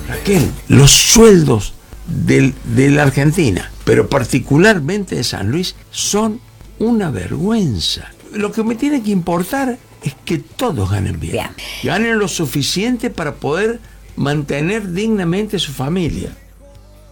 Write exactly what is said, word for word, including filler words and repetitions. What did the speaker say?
Raquel, los sueldos del, de la Argentina, pero particularmente de San Luis, son una vergüenza. Lo que me tiene que importar es que todos ganen bien. bien. Ganen lo suficiente para poder mantener dignamente a su familia.